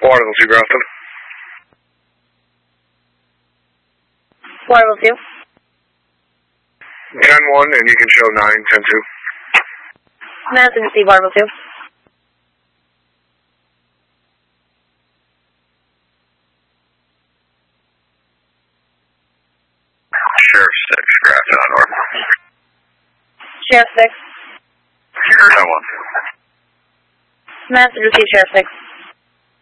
Water level 2, Grafton. Water level 2. 10-1, and you can show 9-10-2. Madison, receive water level 2. Sheriff 6, Grafton on north. Sheriff 6. Sheriff 10-1. Madison, receive Sheriff 6.